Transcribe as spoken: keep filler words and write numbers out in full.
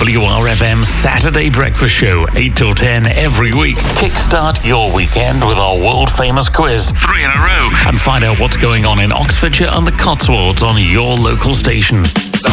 W R F M Saturday Breakfast Show, eight till ten every week. Kickstart your weekend with our world-famous quiz, three in a row, and find out what's going on in Oxfordshire and the Cotswolds on your local station.